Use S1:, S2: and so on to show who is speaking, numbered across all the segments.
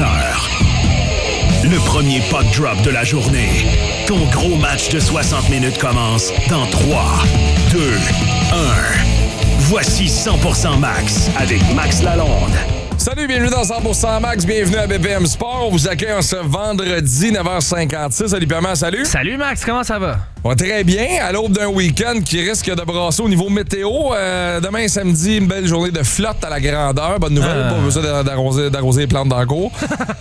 S1: 20h. Le premier puck drop de la journée. Ton gros match de 60 minutes commence dans 3, 2, 1. Voici 100% Max avec Max Lalonde.
S2: Salut, bienvenue dans 100% Max, bienvenue à BPM Sport. On vous accueille en ce vendredi 9h56. Salut Pierre, salut.
S3: Salut Max, comment ça va?
S2: On va très bien, à l'aube d'un week-end qui risque de brasser au niveau météo. Demain samedi, une belle journée de flotte à la grandeur. Bonne nouvelle, pas besoin d'arroser les plantes dans le cours.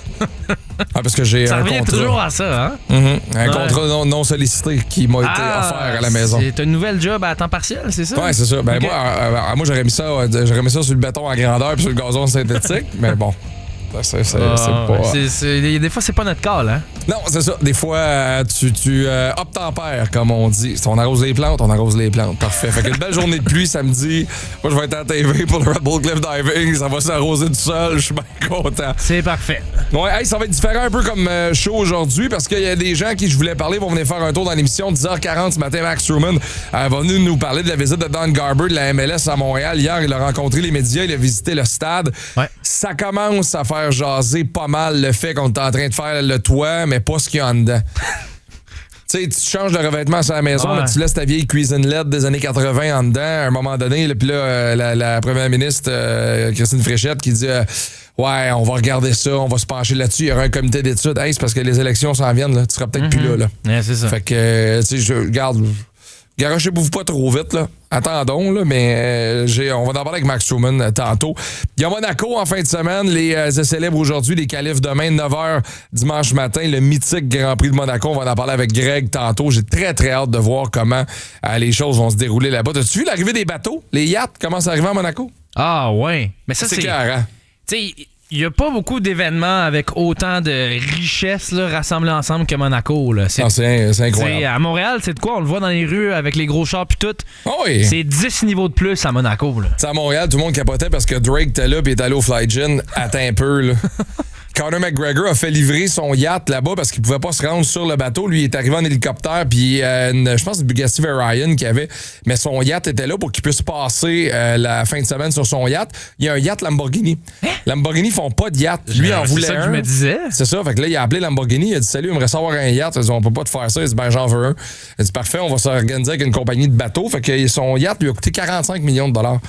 S2: Parce que j'ai
S3: ça
S2: un
S3: revient
S2: contrat.
S3: toujours à ça, hein?
S2: Un contrat non sollicité qui m'a été offert à la maison.
S3: C'est un nouvel job à temps partiel, c'est ça?
S2: Ouais, c'est ça. Ben,
S3: okay.
S2: moi j'aurais mis ça sur le béton à grandeur puis sur le gazon synthétique, mais bon. C'est pas...
S3: Des fois, c'est pas notre call, hein?
S2: Non, c'est ça. Des fois, tu obtempères, comme on dit. Si on arrose les plantes, on arrose les plantes. Parfait. Fait qu'une belle journée de pluie samedi. Moi, je vais être à TV pour le Red Bull Cliff Diving. Ça va s'arroser tout seul. Je suis bien content.
S3: C'est parfait.
S2: Ouais, hey, ça va être différent un peu comme show aujourd'hui parce qu'il y a des gens qui je voulais parler vont venir faire un tour dans l'émission 10h40 ce matin. Max Truman va venir nous parler de la visite de Don Garber de la MLS à Montréal. Hier, il a rencontré les médias. Il a visité le stade.
S3: Ouais.
S2: Ça commence à faire jaser pas mal le fait qu'on est en train de faire le toit, mais pas ce qu'il y a en dedans. Tu sais, tu changes de revêtement sur la maison, là, tu laisses ta vieille cuisine LED des années 80 en dedans, à un moment donné, puis là, la première ministre, Christine Fréchette, qui dit ouais, on va regarder ça, on va se pencher là-dessus, il y aura un comité d'études. Hey, c'est parce que les élections s'en viennent, là. Tu seras peut-être plus là.
S3: Ouais, c'est ça.
S2: Fait que, tu sais, je garde. Garochez-vous pas trop vite, là. Attendons, là, mais on va en parler avec Max Truman tantôt. Il y a Monaco en fin de semaine. Les célèbres aujourd'hui, les qualifs demain, 9h dimanche matin, le mythique Grand Prix de Monaco. On va en parler avec Greg tantôt. J'ai très, très hâte de voir comment les choses vont se dérouler là-bas. T'as-tu vu l'arrivée des bateaux? Les yachts commencent à arriver à Monaco?
S3: Ah, ouais. Mais ça,
S2: c'est clair, hein?
S3: Tu sais, il n'y a pas beaucoup d'événements avec autant de richesses là, rassemblées ensemble que Monaco. Là.
S2: C'est incroyable.
S3: À Montréal, c'est de quoi? On le voit dans les rues avec les gros chars puis tout.
S2: Oh oui.
S3: C'est 10 niveaux de plus à Monaco. Là.
S2: À Montréal, tout le monde capotait parce que Drake était là et est allé au Fly Gin. Attends un peu, là. Conor McGregor a fait livrer son yacht là-bas parce qu'il pouvait pas se rendre sur le bateau. Lui, il est arrivé en hélicoptère, puis je pense que c'est Bugatti Veyron qu'il avait, mais son yacht était là pour qu'il puisse passer la fin de semaine sur son yacht. Il y a un yacht Lamborghini. Lamborghini font pas de yacht. Lui en voulait un.
S3: C'est ça que je me disais.
S2: C'est ça. Fait que là, il a appelé Lamborghini. Il a dit salut, il aimerait savoir un yacht. Il a dit on peut pas te faire ça. Il a dit ben j'en veux un. Il a dit parfait, on va s'organiser avec une compagnie de bateaux. Fait que son yacht lui a coûté 45 millions de dollars.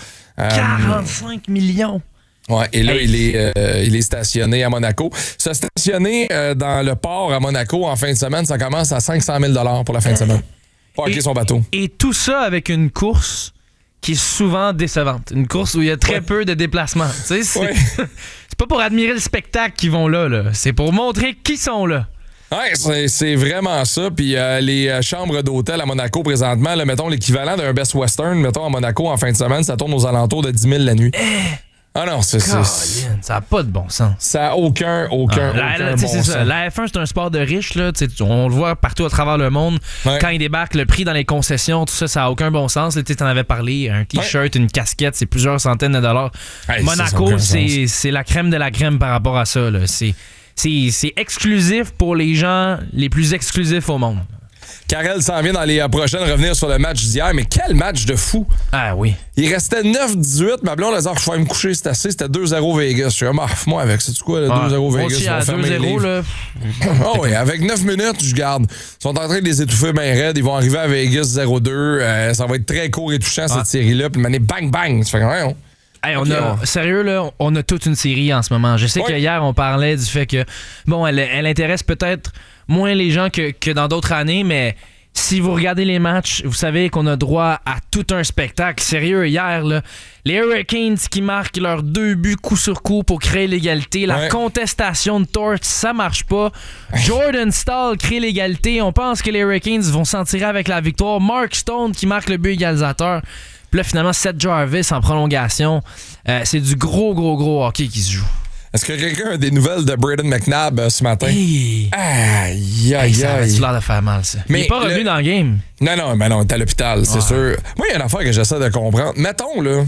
S3: 45 millions.
S2: Ouais, et là, il est stationné à Monaco. Se stationner dans le port à Monaco en fin de semaine, ça commence à 500 000 $ pour la fin de semaine. Parker son bateau.
S3: Et tout ça avec une course qui est souvent décevante. Une course où il y a très peu de déplacements. Tu sais, c'est pas pour admirer le spectacle qu'ils vont là. C'est pour montrer qui sont là.
S2: Ouais, c'est vraiment ça. Puis les chambres d'hôtel à Monaco présentement, là, mettons l'équivalent d'un Best Western, mettons à Monaco en fin de semaine, ça tourne aux alentours de 10 000 la nuit. Ah non, c'est
S3: ça n'a pas de bon sens.
S2: Ça n'a aucun bon
S3: c'est
S2: sens.
S3: Ça. La F1, c'est un sport de riches. Là, on le voit partout à travers le monde. Ouais. Quand ils débarquent, le prix dans les concessions, tout ça, ça n'a aucun bon sens. Tu en avais parlé. Un T-shirt, une casquette, c'est plusieurs centaines de dollars. Hey, Monaco, c'est la crème de la crème par rapport à ça. Là. C'est exclusif pour les gens les plus exclusifs au monde.
S2: Karel s'en vient dans les prochaines revenir sur le match d'hier, mais quel match de fou!
S3: Ah oui.
S2: Il restait 9-18, ma blonde a dit je vais me coucher, c'est assez, c'était 2-0 Vegas. Je suis comme, moi avec, c'est-tu quoi, 2-0 Vegas?
S3: Aussi à 2-0, là.
S2: Oh oui, avec 9 minutes, je garde. Ils sont en train de les étouffer bien raides, ils vont arriver à Vegas 0-2, ça va être très court et touchant cette série-là, puis mané bang bang, ça fait rien.
S3: Hey, sérieux, là, on a toute une série en ce moment. Je sais qu'hier, on parlait du fait que, bon, elle intéresse peut-être moins les gens que dans d'autres années, mais si vous regardez les matchs, vous savez qu'on a droit à tout un spectacle. Sérieux, hier, là, les Hurricanes qui marquent leurs 2 buts coup sur coup pour créer l'égalité. La contestation de Torts, ça marche pas. Jordan Staal crée l'égalité. On pense que les Hurricanes vont s'en tirer avec la victoire. Mark Stone qui marque le but égalisateur. Puis là, finalement, Seth Jarvis en prolongation. C'est du gros hockey qui se joue.
S2: Est-ce que quelqu'un a des nouvelles de Braden McNabb ce matin?
S3: Hey.
S2: Aïe.
S3: Ça a l'air de faire mal, ça. Mais il n'est pas revenu dans le game.
S2: Non, t'es à l'hôpital, c'est sûr. Moi, il y a une affaire que j'essaie de comprendre. Mettons, là,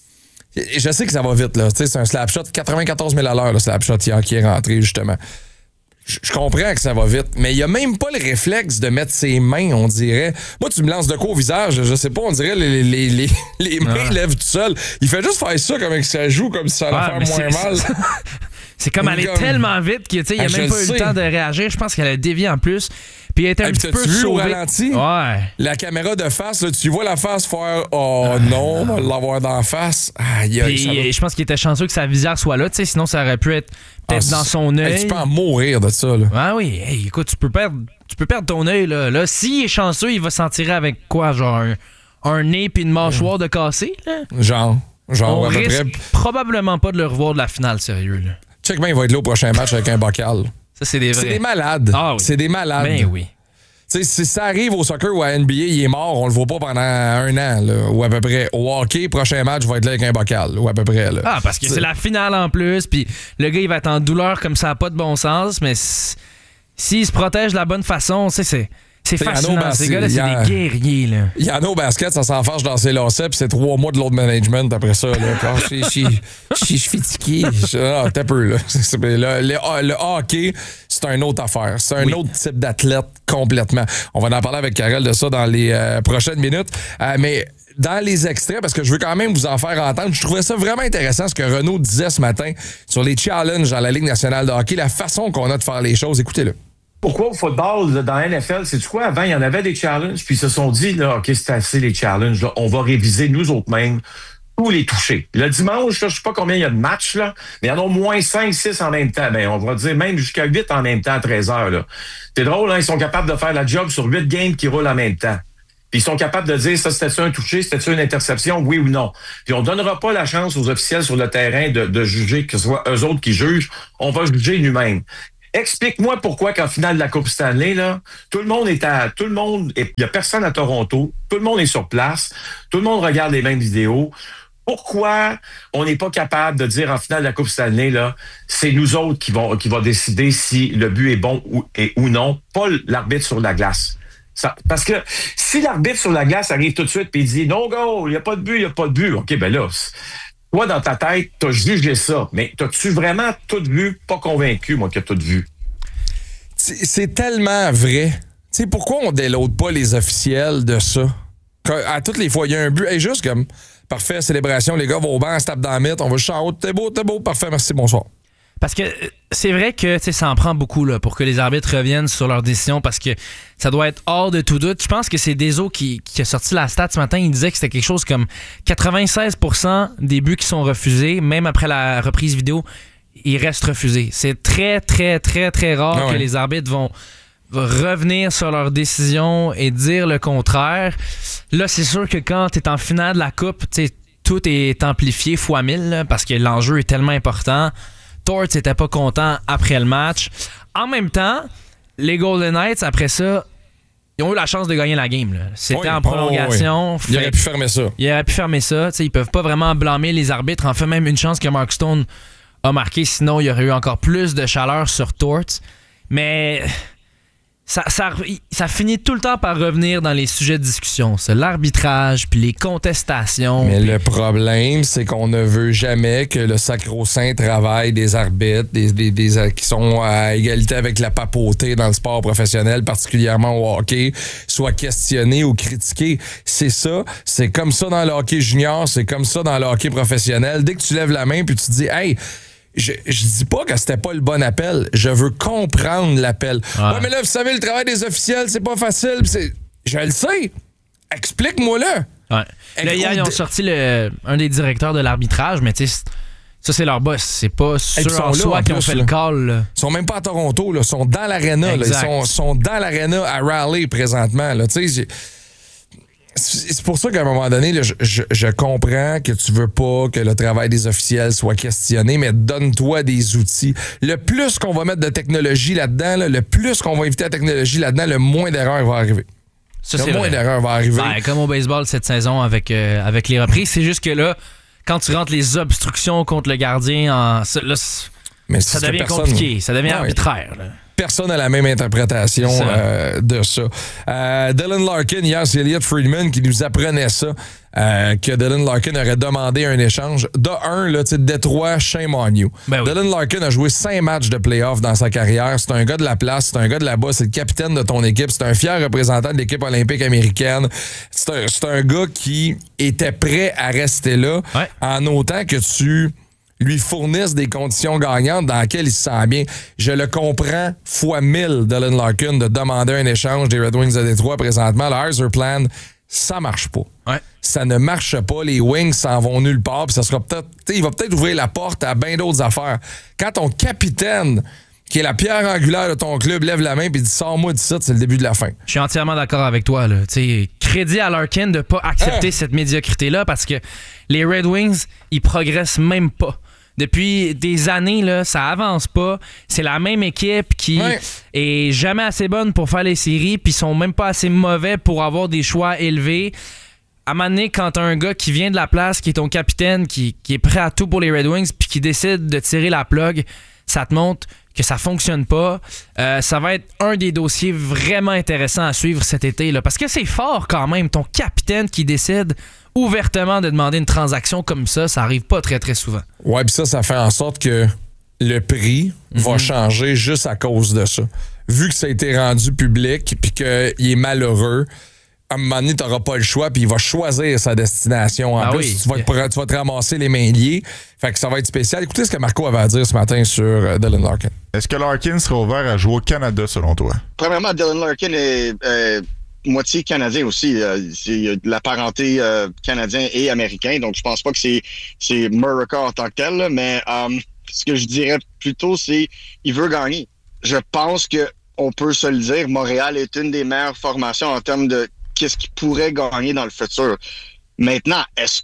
S2: je sais que ça va vite, là. Tu sais, c'est un slap shot, 94 000 à l'heure, le slap shot qui est rentré, justement. Je comprends que ça va vite, mais il n'y a même pas le réflexe de mettre ses mains, on dirait. Moi, tu me lances de quoi au visage, je sais pas, on dirait les mains lèvent tout seul. Il fait juste faire ça comme que ça joue, comme si ça allait faire moins mal.
S3: c'est comme aller tellement vite qu'il n'y a même pas eu le temps de réagir. Je pense qu'elle a dévié en plus. Puis elle était un petit peu
S2: sauvée. Au ralenti?
S3: Ouais.
S2: La caméra de face, là, tu vois la face faire « Oh non, on va l'avoir d'en face. »
S3: Je pense qu'il était chanceux que sa visière soit là, sinon ça aurait pu être peut-être dans son œil.
S2: Tu peux en mourir de ça. Là.
S3: Ah oui, écoute, tu peux perdre ton œil. Là, s'il est chanceux, il va s'en tirer avec quoi? Genre un nez puis une mâchoire de cassé? Là?
S2: Genre
S3: on
S2: à peu
S3: risque
S2: près.
S3: Probablement pas de le revoir de la finale, sérieux. Là.
S2: Check bien, il va être là au prochain match avec un bocal.
S3: Ça, c'est des vrais.
S2: C'est des malades.
S3: Ah oui.
S2: C'est des malades.
S3: Ben oui.
S2: Tu sais, si ça arrive au soccer ou à NBA, il est mort, on le voit pas pendant 1 an, là, ou à peu près. Au hockey, prochain match, va être là avec un bocal, ou à peu près. Là.
S3: Ah, parce que c'est la finale en plus, puis le gars, il va être en douleur comme ça n'a pas de bon sens, mais s'il se protège de la bonne façon, c'est fascinant. Ces gars-là, c'est des guerriers. Là.
S2: Il y en a au basket, ça s'enfarge dans ses lacets, puis c'est 3 mois de load management après ça. Là. Je suis fatigué. T'as peu, là. Le hockey, c'est une autre affaire. C'est un autre type d'athlète complètement. On va en parler avec Karel de ça dans les prochaines minutes. Mais dans les extraits, parce que je veux quand même vous en faire entendre, je trouvais ça vraiment intéressant ce que Renaud disait ce matin sur les challenges dans la Ligue nationale de hockey, la façon qu'on a de faire les choses. Écoutez-le.
S4: Pourquoi au football, dans la NFL, c'est quoi? Avant, il y en avait des challenges, puis ils se sont dit, là, OK, c'est assez les challenges, là, on va réviser nous autres mêmes tous les touchés. Le dimanche, là, je sais pas combien il y a de matchs, là, mais il y en a au moins 5, 6 en même temps. Ben, on va dire même jusqu'à 8 en même temps à 13 heures, là. C'est drôle, hein, ils sont capables de faire la job sur 8 games qui roulent en même temps. Puis ils sont capables de dire, ça, c'était-tu un touché, c'était-tu une interception, oui ou non. Puis on donnera pas la chance aux officiels sur le terrain de juger, que ce soit eux autres qui jugent, on va juger nous-mêmes. Explique-moi pourquoi qu'en finale de la Coupe Stanley, là, il y a personne à Toronto, tout le monde est sur place, tout le monde regarde les mêmes vidéos. Pourquoi on n'est pas capable de dire en finale de la Coupe Stanley, là, c'est nous autres qui va décider si le but est bon ou non, pas l'arbitre sur la glace. Parce que si l'arbitre sur la glace arrive tout de suite et dit no goal, il n'y a pas de but, OK, ben là, toi, dans ta tête, t'as jugé ça, mais t'as-tu vraiment tout vu? Pas convaincu, moi, que t'as tout vu.
S2: C'est tellement vrai. Tu sais, pourquoi on déloade pas les officiels de ça? À toutes les fois, il y a un but. Hey, juste comme, parfait, célébration, les gars vont au banc, se tapent dans la mythe, on va juste en haut, t'es beau, parfait, merci, bonsoir.
S3: Parce que c'est vrai que ça en prend beaucoup là, pour que les arbitres reviennent sur leurs décisions parce que ça doit être hors de tout doute. Je pense que c'est Deso qui a sorti la stat ce matin. Il disait que c'était quelque chose comme 96% des buts qui sont refusés, même après la reprise vidéo, ils restent refusés. C'est très, très, très, très rare que les arbitres vont revenir sur leurs décisions et dire le contraire. Là, c'est sûr que quand tu es en finale de la Coupe, tout est amplifié fois 1000 là, parce que l'enjeu est tellement important. Torts n'était pas content après le match. En même temps, les Golden Knights, après ça, ils ont eu la chance de gagner la game. Là. C'était en prolongation.
S2: Ils auraient pu fermer ça.
S3: Ils peuvent pas vraiment blâmer les arbitres. En fait, même une chance que Mark Stone a marqué. Sinon, il y aurait eu encore plus de chaleur sur Torts. Mais ça finit tout le temps par revenir dans les sujets de discussion. C'est l'arbitrage, puis les contestations.
S2: Mais le problème, c'est qu'on ne veut jamais que le sacro-saint travail des arbitres, des qui sont à égalité avec la papauté dans le sport professionnel, particulièrement au hockey, soit questionné ou critiqué. C'est ça. C'est comme ça dans le hockey junior, c'est comme ça dans le hockey professionnel. Dès que tu lèves la main puis tu te dis « Hey, je dis pas que c'était pas le bon appel. Je veux comprendre l'appel. Ouais, mais là, vous savez, le travail des officiels, c'est pas facile. Je le sais. Explique-moi-le.
S3: Ouais. Là, hier, ils ont sorti un des directeurs de l'arbitrage, mais tu sais, ça, c'est leur boss. C'est pas ceux en soi qui ont fait le call. Là.
S2: Ils sont même pas à Toronto. Là. Ils sont dans l'aréna. Là. Ils sont dans l'aréna à Raleigh présentement. Là. Tu sais, c'est pour ça qu'à un moment donné, là, je comprends que tu veux pas que le travail des officiels soit questionné, mais donne-toi des outils. Le plus qu'on va mettre de technologie là-dedans, là, le plus qu'on va éviter la technologie là-dedans, le moins d'erreurs va arriver. Le moins d'erreurs va arriver.
S3: Ben, comme au baseball cette saison avec les reprises, c'est juste que là, quand tu rentres les obstructions contre le gardien, ça devient compliqué, ça devient arbitraire. Là.
S2: Personne n'a la même interprétation de ça. Dylan Larkin, hier, c'est Elliot Friedman qui nous apprenait ça, que Dylan Larkin aurait demandé un échange. De un, là, Détroit, shame on you. Ben oui. Dylan Larkin a joué 5 matchs de play-off dans sa carrière. C'est un gars de la place, c'est un gars de là-bas, c'est le capitaine de ton équipe, c'est un fier représentant de l'équipe olympique américaine. C'est un gars qui était prêt à rester là, en autant que tu lui fournissent des conditions gagnantes dans lesquelles il se sent bien. Je le comprends fois 1000, Dylan Larkin, de demander un échange des Red Wings de Détroit présentement. Le Heiser Plan, ça marche pas.
S3: Ouais.
S2: Ça ne marche pas. Les Wings s'en vont nulle part. Puis ça sera peut-être, il va peut-être ouvrir la porte à bien d'autres affaires. Quand ton capitaine, qui est la pierre angulaire de ton club, lève la main et dit « Sors-moi d'ici, c'est le début de la fin. »
S3: Je suis entièrement d'accord avec toi. Là. Crédit à Larkin de ne pas accepter cette médiocrité-là parce que les Red Wings, ils progressent même pas. Depuis des années, là, ça avance pas. C'est la même équipe qui est jamais assez bonne pour faire les séries puis ils sont même pas assez mauvais pour avoir des choix élevés. À un moment donné, quand t'as un gars qui vient de la place, qui est ton capitaine, qui est prêt à tout pour les Red Wings puis qui décide de tirer la plug, ça te montre que ça fonctionne pas. Ça va être un des dossiers vraiment intéressants à suivre cet été. Là, parce que c'est fort quand même. Ton capitaine qui décide ouvertement de demander une transaction comme ça arrive pas très, très souvent.
S2: Ouais, puis ça fait en sorte que le prix va changer juste à cause de ça. Vu que ça a été rendu public puis qu'il est malheureux, à un moment donné, tu n'auras pas le choix, puis il va choisir sa destination. En plus, tu vas te ramasser les mains liées. Fait que ça va être spécial. Écoutez ce que Marco avait à dire ce matin sur Dylan Larkin.
S5: Est-ce que Larkin sera ouvert à jouer au Canada, selon toi?
S6: Premièrement, Dylan Larkin est moitié canadien aussi. Il a de la parenté canadien et américain, donc je pense pas que c'est Murica en tant que tel. Là, mais ce que je dirais plutôt, c'est il veut gagner. Je pense que on peut se le dire, Montréal est une des meilleures formations en termes de qu'est-ce qu'il pourrait gagner dans le futur. Maintenant, est-ce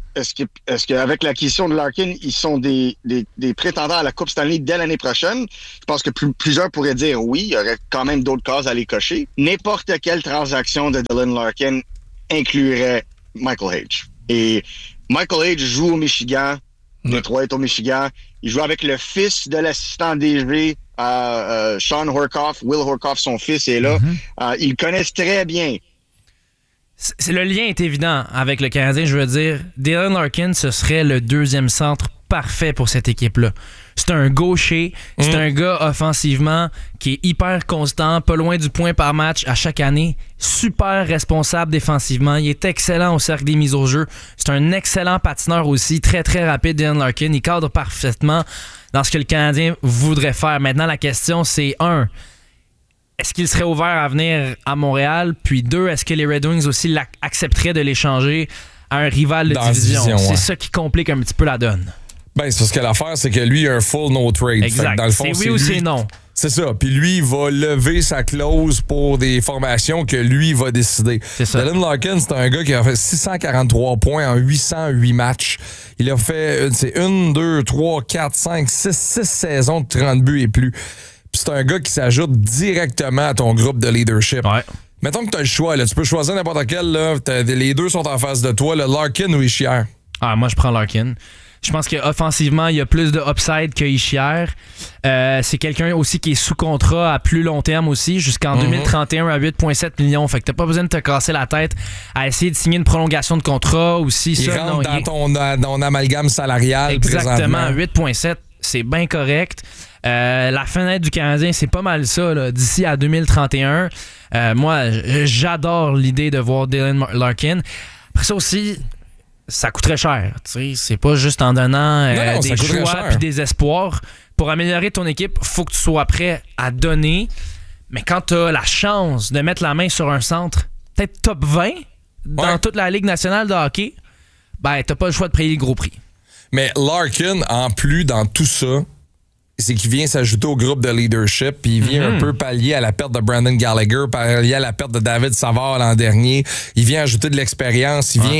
S6: que avec l'acquisition de Larkin, ils sont des prétendants à la Coupe Stanley dès l'année prochaine? Je pense que plusieurs pourraient dire oui, il y aurait quand même d'autres cases à les cocher. N'importe quelle transaction de Dylan Larkin inclurait Michael Hage. Et Michael Hage joue au Michigan, Détroit est au Michigan. Il joue avec le fils de l'assistant DG, Sean Horkoff. Will Horkoff, son fils, est là. Ils le connaissent très bien.
S3: Le lien est évident avec le Canadien. Je veux dire, Dylan Larkin, ce serait le deuxième centre parfait pour cette équipe-là. C'est un gaucher, c'est un gars offensivement qui est hyper constant, pas loin du point par match à chaque année, super responsable défensivement, il est excellent au cercle des mises au jeu, c'est un excellent patineur aussi, très très rapide. Dylan Larkin, il cadre parfaitement dans ce que le Canadien voudrait faire. Maintenant, la question c'est est-ce qu'il serait ouvert à venir à Montréal? Puis 2, est-ce que les Red Wings aussi accepteraient de l'échanger à un rival de division? C'est ça qui complique un petit peu la donne.
S2: Ben, c'est parce que l'affaire, c'est que lui, il a un full no trade.
S3: Exact.
S2: Dans le fond,
S3: c'est oui ou c'est non.
S2: C'est ça. Puis lui, il va lever sa clause pour des formations que lui va décider.
S3: C'est ça.
S2: Dylan Larkin, c'est un gars qui a fait 643 points en 808 matchs. Il a fait 1, 2, 3, 4, 5, 6 saisons de 30 buts et plus. Puis c'est un gars qui s'ajoute directement à ton groupe de leadership.
S3: Ouais.
S2: Mettons que tu as le choix. Là. Tu peux choisir n'importe quel. Là. Les deux sont en face de toi. Larkin ou Hischier?
S3: Moi, je prends Larkin. Je pense qu'offensivement, il y a plus de upside que Hischier. C'est quelqu'un aussi qui est sous contrat à plus long terme aussi, jusqu'en 2031 à 8,7 millions. Fait que t'as pas besoin de te casser la tête à essayer de signer une prolongation de contrat aussi.
S2: Il rentre dans ton amalgame salarial.
S3: Exactement, 8,7, c'est bien correct. La fenêtre du Canadien, c'est pas mal ça, là, d'ici à 2031. Moi, j'adore l'idée de voir Dylan Larkin. Après ça aussi, ça coûterait cher. C'est pas juste en donnant des choix puis des espoirs. Pour améliorer ton équipe, faut que tu sois prêt à donner. Mais quand tu as la chance de mettre la main sur un centre, peut-être top 20 dans toute la Ligue nationale de hockey, ben t'as pas le choix de payer le gros prix.
S2: Mais Larkin, en plus, dans tout ça, c'est qu'il vient s'ajouter au groupe de leadership, puis il vient un peu pallier à la perte de Brandon Gallagher, pallier à la perte de David Savard l'an dernier. Il vient ajouter de l'expérience, il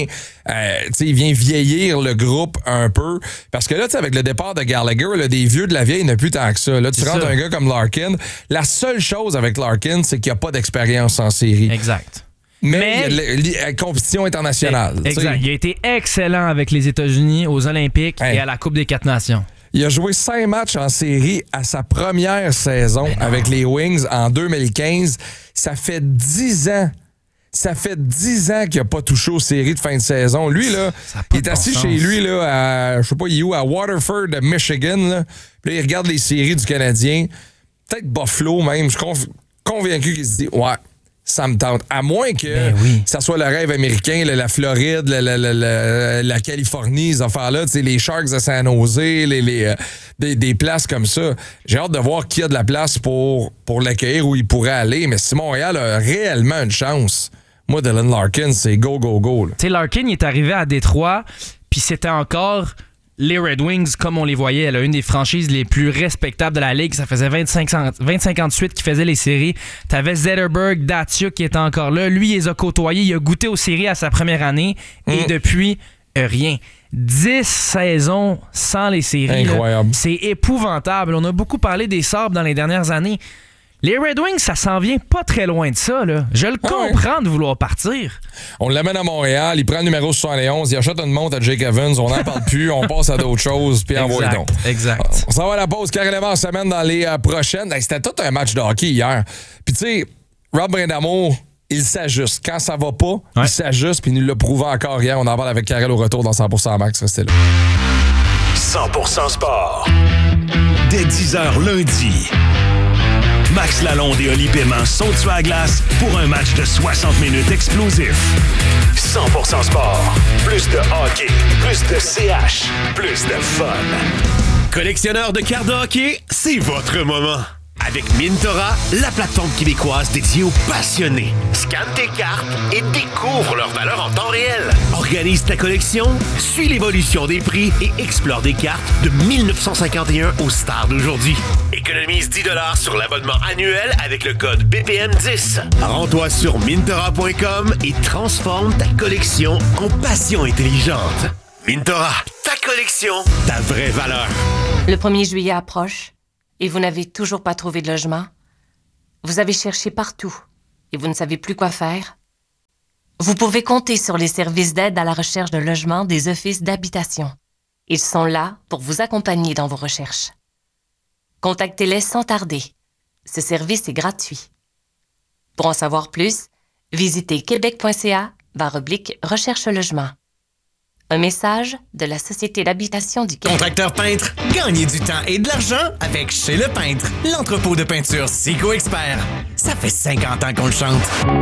S2: vient vieillir le groupe un peu. Parce que là, avec le départ de Gallagher, là, des vieux de la vieille, il n'y a plus tant que ça. Là, tu rentres un gars comme Larkin. La seule chose avec Larkin, c'est qu'il n'y a pas d'expérience en série.
S3: Exact.
S2: Mais il y a la compétition internationale.
S3: Exact. Il a été excellent avec les États-Unis aux Olympiques et à la Coupe des 4 Nations.
S2: Il a joué 5 matchs en série à sa première saison avec les Wings en 2015. Ça fait 10 ans. Ça fait 10 ans qu'il n'a pas touché aux séries de fin de saison. Lui, là, il est assis chez lui, là, à, je sais pas, il est où, à Waterford, Michigan. Là. Puis là, il regarde les séries du Canadien. Peut-être Buffalo même. Je suis convaincu qu'il se dit, ouais, ça me tente. À moins que ça soit le rêve américain, la Floride, la Californie, ces affaires-là, les Sharks de San Jose, des places comme ça. J'ai hâte de voir qui a de la place pour l'accueillir, où il pourrait aller. Mais si Montréal a réellement une chance, moi, Dylan Larkin, c'est go, go, go. Tu
S3: sais, Larkin, il est arrivé à Détroit, puis c'était encore les Red Wings, comme on les voyait. Elle a une des franchises les plus respectables de la Ligue. Ça faisait 25 ans de suite qu'ils faisaient les séries. T'avais Zetterberg, Datsyuk qui était encore là. Lui, il les a côtoyés. Il a goûté aux séries à sa première année. Et depuis, rien. 10 saisons sans les séries.
S2: Incroyable.
S3: Là, c'est épouvantable. On a beaucoup parlé des Sabres dans les dernières années. Les Red Wings, ça s'en vient pas très loin de ça. Là. Je le comprends de vouloir partir.
S2: On l'amène à Montréal, il prend le numéro 71, il achète une montre à Jake Evans, on n'en parle plus, on passe à d'autres choses, puis envoie donc.
S3: Exact.
S2: On s'en va à la pause carrément en semaine dans les prochaines. C'était tout un match de hockey hier. Puis tu sais, Rob Brindamour, il s'ajuste. Quand ça va pas, il s'ajuste, puis il nous l'a prouvé encore hier. On en parle avec Karel au retour dans 100% Max. Restez là.
S1: 100% Sport. Dès 10h lundi. Max Lalonde et Oli Paiement sont sur la glace pour un match de 60 minutes explosif. 100% Sport. Plus de hockey, plus de CH, plus de fun.
S7: Collectionneur de cartes de hockey, c'est votre moment. Avec Mintora, la plateforme québécoise dédiée aux passionnés. Scanne tes cartes et découvre leur valeur en temps réel. Organise ta collection, suis l'évolution des prix et explore des cartes de 1951 aux stars d'aujourd'hui. Économise 10$ sur l'abonnement annuel avec le code BPM10. Rends-toi sur Mintora.com et transforme ta collection en passion intelligente. Mintora, ta collection, ta vraie valeur.
S8: Le 1er juillet approche. Et vous n'avez toujours pas trouvé de logement? Vous avez cherché partout et vous ne savez plus quoi faire? Vous pouvez compter sur les services d'aide à la recherche de logement des offices d'habitation. Ils sont là pour vous accompagner dans vos recherches. Contactez-les sans tarder. Ce service est gratuit. Pour en savoir plus, visitez québec.ca/recherche-logement. Un message de la Société d'habitation du Québec.
S9: Contracteur peintre, gagnez du temps et de l'argent avec Chez Le Peintre, l'entrepôt de peinture Sico Expert. Ça fait 50 ans qu'on le chante.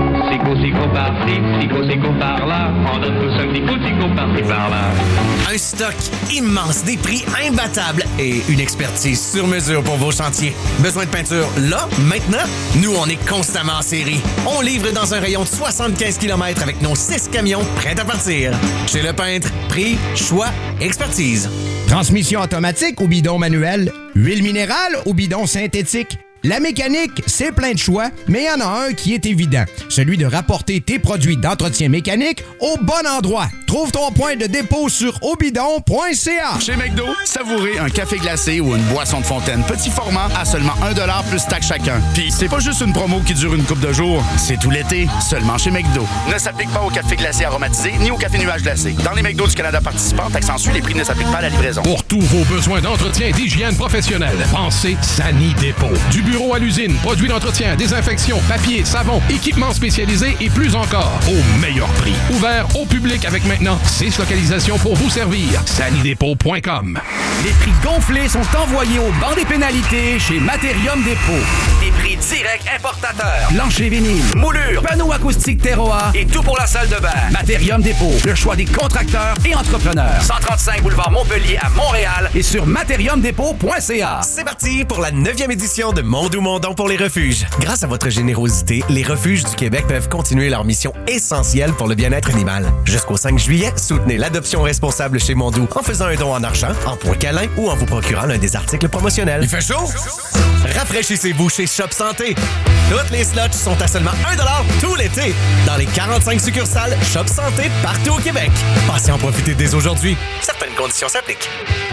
S10: Sico par-ci, Sico par-là. On donne tous un petit coup, Sico par-ci, par-là.
S9: Un stock immense, des prix imbattables et une expertise sur mesure pour vos chantiers. Besoin de peinture là, maintenant? Nous, on est constamment en série. On livre dans un rayon de 75 km avec nos 6 camions prêts à partir. Chez Le Peintre, prix, choix, expertise.
S11: Transmission automatique ou bidon manuel, huile minérale ou bidon synthétique. La mécanique, c'est plein de choix, mais il y en a un qui est évident. Celui de rapporter tes produits d'entretien mécanique au bon endroit. Trouve ton point de dépôt sur obidon.ca.
S12: Chez McDo, savourez un café glacé ou une boisson de fontaine petit format à seulement 1$ plus taxe chacun. Puis c'est pas juste une promo qui dure une couple de jours, c'est tout l'été, seulement chez McDo. Ne s'applique pas au café glacé aromatisé ni au café nuage glacé. Dans les McDo du Canada participants, t'accentues, les prix ne s'appliquent pas à la livraison.
S13: Pour tous vos besoins d'entretien et d'hygiène professionnelle, pensez Sani Dépôt. Du bureau à l'usine, produits d'entretien, désinfection, papier, savon, équipements spécialisés et plus encore, au meilleur prix. Ouvert au public avec maintenant 6 localisations pour vous servir. Sanidépôt.com.
S14: Les prix gonflés sont envoyés au banc des pénalités chez Matérium Dépôt.
S15: Des prix directs importateurs.
S14: Plancher vinyle,
S15: moulure,
S14: panneaux acoustiques terroir
S15: et tout pour la salle de bain.
S14: Matérium Dépôt, le choix des contracteurs et entrepreneurs.
S15: 135 boulevard Montpellier à Montréal
S14: et sur matériumdépôt.ca.
S9: C'est parti pour la 9e édition de Mondou Mondon pour les refuges. Grâce à votre générosité, les refuges du Québec peuvent continuer leur mission essentielle pour le bien-être animal. Jusqu'au 5 juillet, soutenez l'adoption responsable chez Mondou en faisant un don en argent, en points câlins ou en vous procurant l'un des articles promotionnels.
S11: Il fait chaud?
S9: Rafraîchissez-vous chez Shop Santé. Toutes les slots sont à seulement 1$ tout l'été dans les 45 succursales Shop Santé partout au Québec. Passez en profiter dès aujourd'hui. Certaines conditions s'appliquent.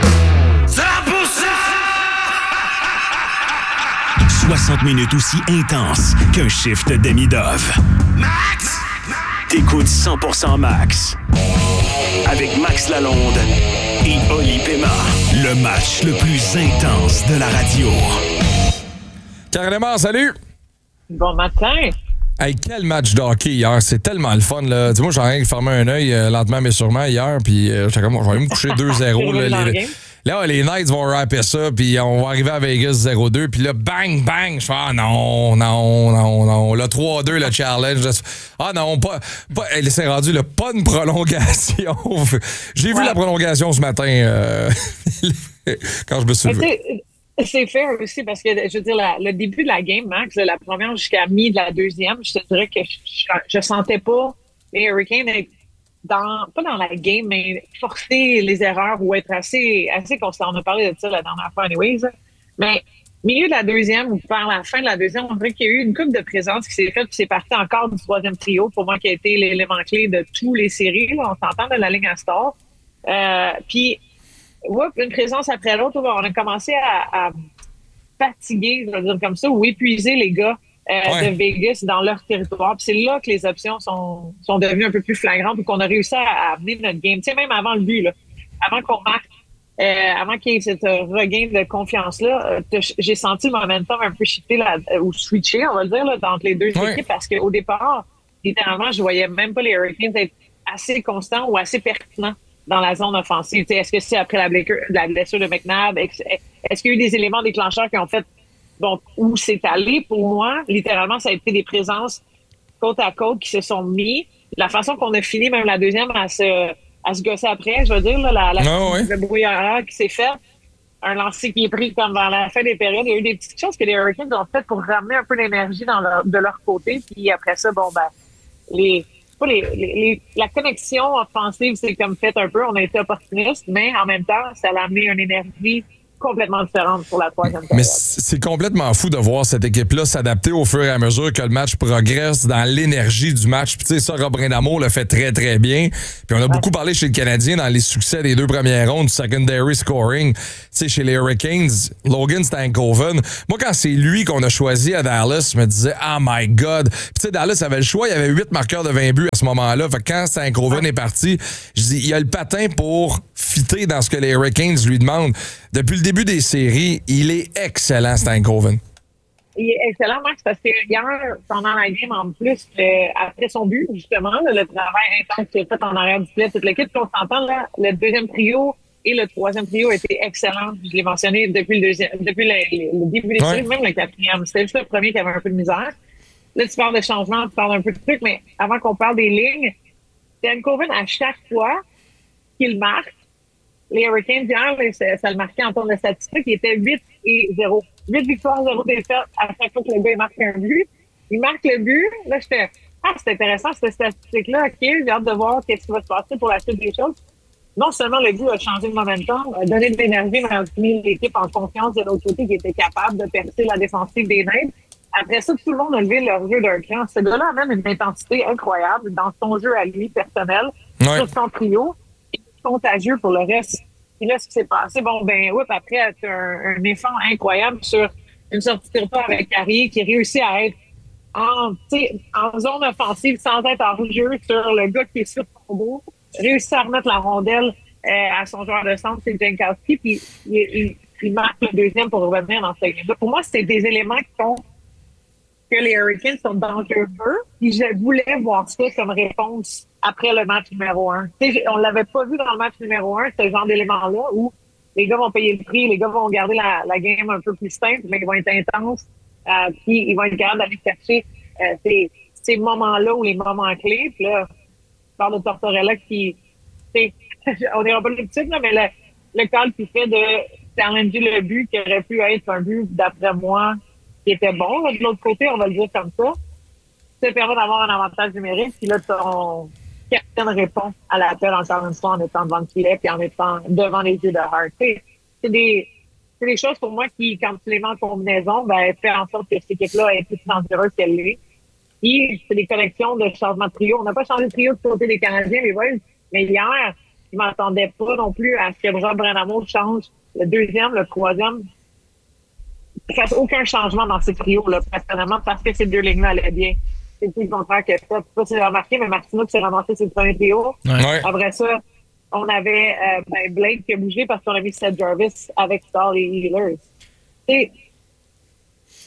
S1: 60 minutes aussi intenses qu'un shift de demi-dove. Max! T'écoutes 100% Max. Avec Max Lalonde et Oli Paiement. Le match le plus intense de la radio.
S2: Carrément, salut!
S16: Bon matin!
S2: Hey, quel match de hockey hier, c'est tellement le fun là. Dis-moi, j'ai rien que fermé un œil lentement mais sûrement hier, puis j'étais comme, je vais aller me coucher 2-0. Là, les Knights vont rapper ça, puis on va arriver à Vegas 0-2, puis là, bang, bang, je fais non. Le 3-2, le challenge. Non, pas c'est rendu, là, pas une prolongation. J'ai vu la prolongation ce matin quand je me suis levé.
S16: C'est fair aussi parce que, je veux dire, le début de la game, Max, la première jusqu'à mi de la deuxième, je te dirais que je sentais pas les Hurricanes être pas dans la game, mais forcer les erreurs ou être assez constant. On a parlé de ça la dernière fois, anyways. Mais milieu de la deuxième ou vers la fin de la deuxième, on dirait qu'il y a eu une couple de présence qui s'est faite, puis c'est parti encore du troisième trio, pour moi, qui a été l'élément clé de tous les séries. Là, on s'entend de la ligne à Star. Puis, une présence après l'autre, on a commencé à fatiguer, je vais dire comme ça, ou épuiser les gars de Vegas dans leur territoire. Puis c'est là que les options sont devenues un peu plus flagrantes et qu'on a réussi à amener notre game. Tu sais, même avant le but, là, avant qu'on marque, avant qu'il y ait cette regain de confiance-là, j'ai senti le momentum un peu shifter ou switcher, on va le dire, là, entre les deux équipes, parce qu'au départ, littéralement, je voyais même pas les Hurricanes être assez constants ou assez pertinents dans la zone offensive. T'sais, est-ce que c'est après la blessure de McNabb? Est-ce qu'il y a eu des éléments déclencheurs qui ont fait où c'est allé? Pour moi, littéralement, ça a été des présences côte à côte qui se sont mis. La façon qu'on a fini même la deuxième à se gosser après, je veux dire, là, le brouillard qui s'est fait, un lancer qui est pris comme vers la fin des périodes. Il y a eu des petites choses que les Hurricanes ont faites pour ramener un peu d'énergie de leur côté. Puis après ça, la connexion offensive, c'est comme fait un peu. On a été opportuniste, mais en même temps, ça a amené une énergie complètement différente pour la troisième période.
S2: Mais c'est complètement fou de voir cette équipe-là s'adapter au fur et à mesure que le match progresse dans l'énergie du match. Puis tu sais, ça, Rob Brind'Amour le fait très, très bien. Puis on a beaucoup parlé chez le Canadien dans les succès des deux premières rondes du secondary scoring. Tu sais, chez les Hurricanes, Logan Stankoven. Moi, quand c'est lui qu'on a choisi à Dallas, je me disais, oh my God. Puis tu sais, Dallas avait le choix. Il y avait 8 marqueurs de 20 buts à ce moment-là. Fait que quand Stankoven est parti, je dis, il y a le patin pour fitter dans ce que les Hurricanes lui demandent. Depuis le début des séries, il est excellent, Stankoven.
S16: Il est excellent, Max, parce que hier, pendant la game, en plus, après son but, justement, le travail intense qu'il a fait en arrière du filet, toute l'équipe, on s'entend, là, le deuxième trio et le troisième trio étaient excellents. Je l'ai mentionné depuis le début des séries, même le quatrième. C'était juste le premier qui avait un peu de misère. Là, tu parles de changement, tu parles un peu de trucs, mais avant qu'on parle des lignes, Stankoven, à chaque fois qu'il marque, les Hurricanes, hier, ça le marquait en termes de statistiques, il était 8-0. 8 victoires, 0 défaites à chaque fois que le gars il marque un but. Il marque le but. Là, j'étais, c'est intéressant, cette statistique-là. OK, j'ai hâte de voir qu'est-ce qui va se passer pour la suite des choses. Non seulement le but a changé de momentum, a donné de l'énergie, mais a mis l'équipe en confiance de l'autre côté qui était capable de percer la défensive des Knights. Après ça, tout le monde a levé leur jeu d'un cran. Ce gars-là a même une intensité incroyable dans son jeu à lui personnel, sur son trio. Contagieux pour le reste. Et là, ce qui s'est passé, après, tu as un effort incroyable sur une sortie de pas avec Carrier qui réussit à être en zone offensive sans être en jeu sur le gars qui est sur son dos, réussit à remettre la rondelle à son joueur de centre, c'est Jankowski, puis il marque le deuxième pour revenir dans cette game-là. Pour moi, c'est des éléments qui font que les Hurricanes sont dangereux, puis je voulais voir ça comme réponse après le match numéro 1. On l'avait pas vu dans le match numéro 1, ce genre d'élément-là, où les gars vont payer le prix, les gars vont garder la game un peu plus simple, mais ils vont être intenses, puis ils vont être capables d'aller chercher ces moments-là ou les moments clés. Puis là, je parle de Tortorella qui, on n'ira pas le petit, là, mais le call qui fait de challenger le but qui aurait pu être un but, d'après moi, qui était bon. Là, de l'autre côté, on va le dire comme ça. Ça permet d'avoir un avantage numérique. Puis là, ton capitaine répond à l'appel encore une fois en étant devant le filet puis en étant devant les yeux de Hart. C'est des choses pour moi qui, quand tu les mets en combinaison, fait en sorte que cette équipe-là est plus dangereuse qu'elle l'est. Puis, c'est des connexions de changement de trio. On n'a pas changé de trio du côté des Canadiens, mais hier, je ne m'attendais pas non plus à ce que Rob Brind'Amour change le deuxième, le troisième. Il ne fasse aucun changement dans ces trios-là, personnellement, parce que ces deux lignes-là allaient bien. C'est tout le contraire que ça. Ça, c'est remarqué, mais Martino qui s'est ramassé sur le premier trio. Ouais. Après ça, on avait Blake qui a bougé parce qu'on a mis Seth Jarvis avec Star et Healers. C'est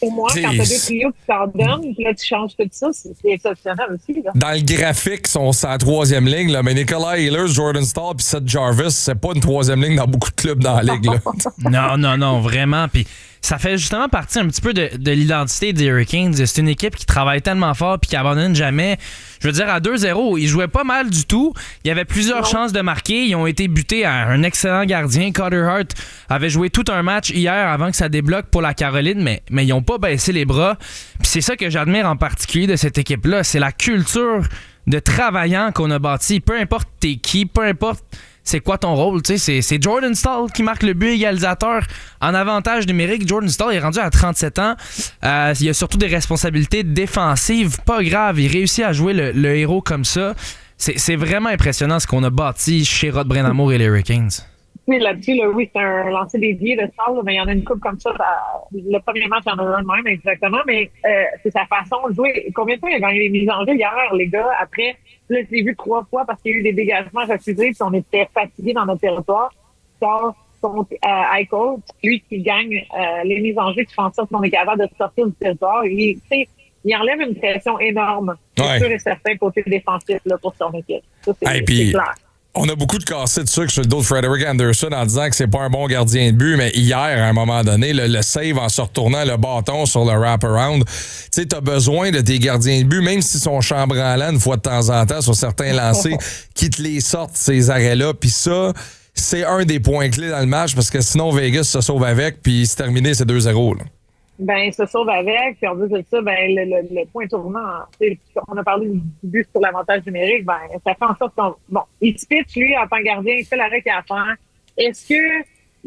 S16: pour moi, quand tu as deux trios qui t'en donnent, puis là, tu changes tout ça, c'est exceptionnel aussi. Là.
S2: Dans le graphique, ils sont sur la troisième ligne, là, mais Nicolas Ehlers, Jordan Staal puis Seth Jarvis, c'est pas une troisième ligne dans beaucoup de clubs dans la ligue. Là.
S3: Non, vraiment. Puis ça fait justement partie un petit peu de l'identité des Hurricanes. C'est une équipe qui travaille tellement fort puis qui abandonne jamais. Je veux dire, à 2-0, ils jouaient pas mal du tout. Il y avait plusieurs chances de marquer. Ils ont été butés à un excellent gardien. Carter Hart avait joué tout un match hier avant que ça débloque pour la Caroline, mais ils n'ont pas baissé les bras. Puis c'est ça que j'admire en particulier de cette équipe-là. C'est la culture de travaillant qu'on a bâti. Peu importe t'es qui, peu importe c'est quoi ton rôle, tu sais, c'est Jordan Staal qui marque le but égalisateur en avantage numérique. Jordan Staal est rendu à 37 ans. Il y a surtout des responsabilités défensives, pas grave. Il réussit à jouer le héros comme ça. C'est vraiment impressionnant ce qu'on a bâti chez Rod Brind'Amour et les Hurricanes.
S16: Oui, là-dessus, là, oui, c'est un lancer dédié de Staal, mais il y en a une coupe comme ça. Le premier match, il y en a un de même, exactement, mais c'est sa façon de jouer. Combien de temps il a gagné les mises en jeu hier, les gars, après? Là, je l'ai vu 3 fois parce qu'il y a eu des dégagements refusés puis on était fatigués dans notre territoire. Staal contre Eichel, lui qui gagne les mises en jeu, qui fait en sorte qu'on est capable de sortir du territoire. Il enlève une pression énorme, c'est sûr et certain, côté défensif là, pour son équipe. Ça, c'est clair.
S2: On a beaucoup de cassés de sucre sur le dos de Frederick Anderson en disant que c'est pas un bon gardien de but, mais hier, à un moment donné, le save en se retournant le bâton sur le wrap-around, tu sais, t'as besoin de tes gardiens de but, même s'ils sont chambranlants une fois de temps en temps sur certains lancers, qui te les sortent, ces arrêts-là. Puis ça, c'est un des points clés dans le match, parce que sinon, Vegas se sauve avec, puis c'est terminé, c'est 2-0. Là.
S16: Ben, il se sauve avec, puis en plus de ça, ben, le point tournant, on a parlé du but sur l'avantage numérique, ben, ça fait en sorte il se pitch, lui, en tant que gardien, il fait l'arrêt qu'il a à faire. Est-ce que